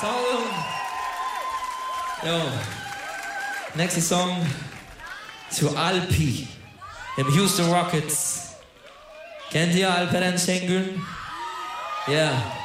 Song. Jo. Nächster Song zu Alpi im Houston Rockets. Kennt ihr Alperen Şengün? Ja. Yeah.